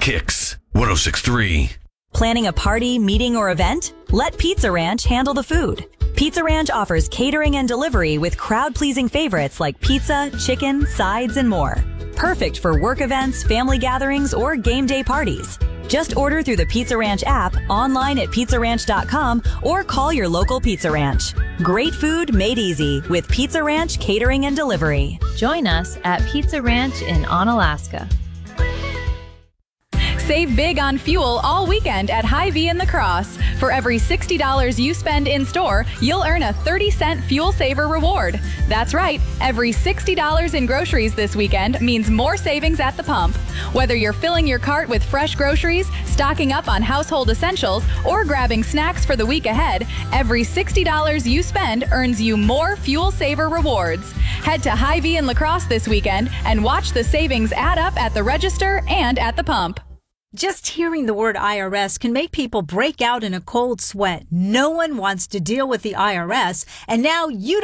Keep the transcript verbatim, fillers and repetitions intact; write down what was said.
Kicks one oh six point three. Planning a party, meeting, or event? Let Pizza Ranch handle the food. Pizza Ranch offers catering and delivery with crowd-pleasing favorites like pizza, chicken, sides, and more. Perfect for work events, family gatherings, or game day parties. Just order through the Pizza Ranch app, online at pizza ranch dot com, or call your local Pizza Ranch. Great food made easy with Pizza Ranch Catering and Delivery. Join us at Pizza Ranch in Onalaska. Save big on fuel all weekend at Hy-Vee in La Crosse. For every sixty dollars you spend in-store, you'll earn a thirty cent Fuel Saver reward. That's right, every sixty dollars in groceries this weekend means more savings at the pump. Whether you're filling your cart with fresh groceries, stocking up on household essentials, or grabbing snacks for the week ahead, every sixty dollars you spend earns you more Fuel Saver rewards. Head to Hy-Vee in La Crosse this weekend and watch the savings add up at the register and at the pump. Just hearing the word I R S can make people break out in a cold sweat. No one wants to deal with the I R S, and now you don't